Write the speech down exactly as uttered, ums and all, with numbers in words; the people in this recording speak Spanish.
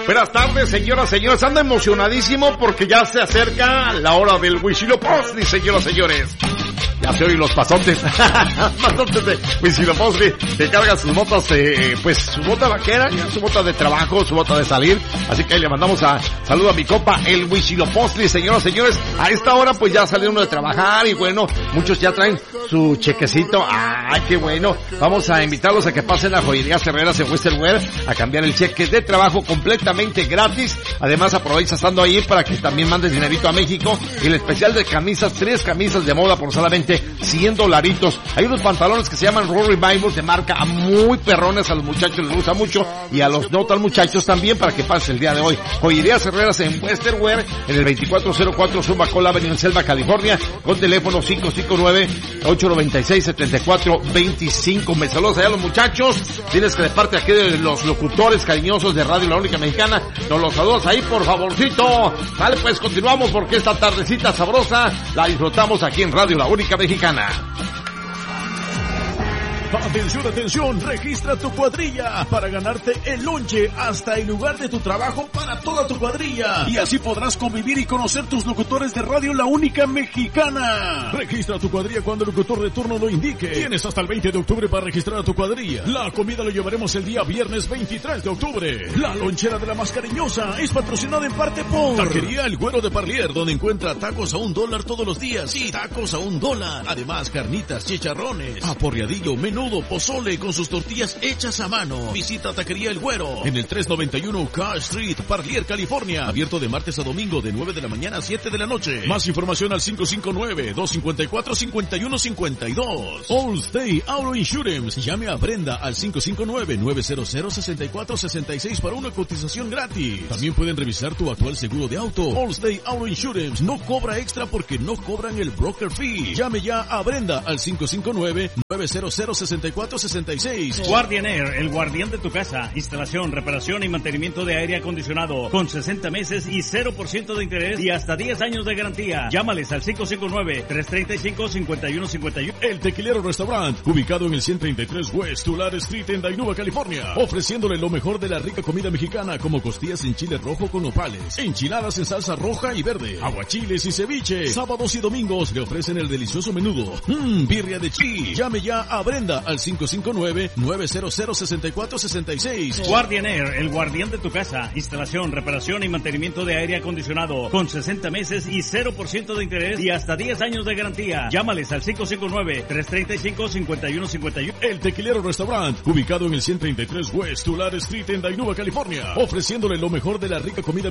Buenas tardes, señoras, señores. Ando emocionadísimo porque ya se acerca la hora del Huitzilopochtli, señoras, señores. Ya se oyen los pasotes, pasotes de Huitzilopochtli, que cargan sus botas, eh, pues su bota vaquera, su bota de trabajo, su bota de salir. Así que ahí le mandamos a saludo a mi copa, el Huitzilopochtli, señoras, señores. A esta hora pues ya salió uno de trabajar y bueno, muchos ya traen su chequecito. ¡Ay, qué bueno! Vamos a invitarlos a que pasen a Joyerías Herreras en Western Wear a cambiar el cheque de trabajo completamente gratis. Además aprovecha estando ahí para que también mandes dinerito a México. Y el especial de camisas, tres camisas de moda por solamente cien dolaritos. Hay unos pantalones que se llaman Raw Revival de marca muy perrones, a los muchachos les gusta mucho y a los no tan muchachos también, para que pase el día de hoy. Joyerías Herreras en Western Wear en el veinticuatro cero cuatro Summacol Avenue en Selva, California, con teléfono cinco cinco nueve, ocho nueve seis, siete cuatro dos cinco. Me saludos allá a los muchachos. Tienes que de parte aquí de los locutores cariñosos de Radio La Única Mexicana, nos los saludos ahí por favorcito. Vale, pues continuamos porque esta tardecita sabrosa la disfrutamos aquí en Radio La Única Mexicana. Atención, atención, registra tu cuadrilla para ganarte el lonche hasta el lugar de tu trabajo para toda tu cuadrilla. Y así podrás convivir y conocer tus locutores de Radio La Única Mexicana. Registra tu cuadrilla cuando el locutor de turno lo indique. Tienes hasta el veinte de octubre para registrar a tu cuadrilla. La comida lo llevaremos el día viernes veintitrés de octubre. La lonchera de la más cariñosa es patrocinada en parte por Taquería El Güero de Parlier, donde encuentra tacos a un dólar todos los días. Sí, tacos a un dólar. Además, carnitas, chicharrones, aporreadillo, menú, pozole con sus tortillas hechas a mano. Visita Taquería El Güero en el trescientos noventa y uno Carr Street, Parlier, California. Abierto de martes a domingo de nueve de la mañana a siete de la noche. Más información al cinco cinco nueve, dos cinco cuatro, cinco uno cinco dos. Allstate Auto Insurance. Llame a Brenda al cinco cinco nueve, nueve cero cero, seis cuatro seis seis para una cotización gratis. También pueden revisar tu actual seguro de auto. Allstate Auto Insurance no cobra extra porque no cobran el broker fee. Llame ya a Brenda al cinco cinco nueve, nueve cero cero, seis cuatro seis seis. Guardian Air, el guardián de tu casa. Instalación, reparación y mantenimiento de aire acondicionado con sesenta meses y cero por ciento de interés y hasta diez años de garantía. Llámales al cinco cinco nueve, tres tres cinco, cinco uno cinco uno. El Tequilero Restaurant, ubicado en el ciento treinta y tres West Tulare Street en Dainuba, California, ofreciéndole lo mejor de la rica comida mexicana como costillas en chile rojo con nopales, enchiladas en salsa roja y verde, aguachiles y ceviche. Sábados y domingos le ofrecen el delicioso menudo, mmm, birria de chi. Llame ya a Brenda al cinco cinco nueve, nueve cero cero, seis cuatro seis seis. Guardian Air, el guardián de tu casa. Instalación, reparación y mantenimiento de aire acondicionado con sesenta meses y cero por ciento de interés y hasta diez años de garantía. Llámales al cinco cinco nueve, tres tres cinco, cinco uno cinco uno. El Tequilero Restaurant, ubicado en el ciento treinta y tres West Tulare Street en Dainuba, California, ofreciéndole lo mejor de la rica comida